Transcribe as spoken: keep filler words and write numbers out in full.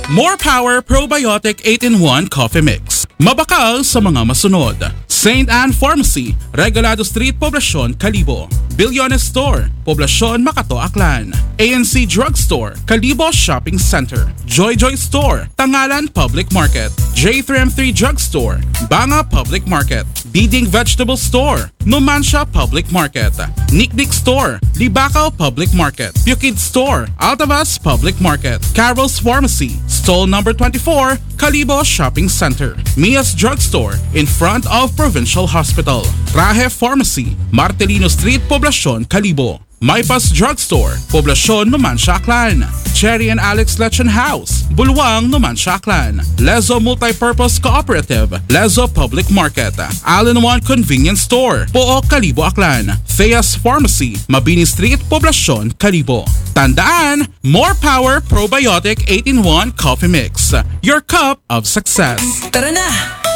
More Power Probiotic eight in one Coffee Mix. Mabakal sa mga masunod. Saint Anne Pharmacy, Regalado Street, Poblacion, Calibo. Bilyones Store, Poblacion, Macato, Aklan. A N C Drugstore, Calibo Shopping Center. Joy Joy Store, Tangalan Public Market. J three M three Drugstore, Banga Public Market. Diding Vegetable Store, Numancia Public Market. Nicknick Store, Libacao Public Market. Pukid Store, Altavas Public Market. Carol's Pharmacy, Stall number twenty-four, Calibo Shopping Center. Mia's Drugstore, in front of Provincial Hospital. Rahe Pharmacy, Martelino Street, Poblacion, Calibo. Maypas Drugstore, Poblacion, Numancia, Aklan. Cherry and Alex Lechon House, Bulwang, Numancia, Aklan. Lezo Multipurpose Cooperative, Lezo Public Market. All-in-One Convenience Store, Pook, Calibo, Aklan. Thea's Pharmacy, Mabini Street, Poblacion, Calibo. Tandaan, More Power Probiotic eight in one Coffee Mix. Your cup of success. Tara na!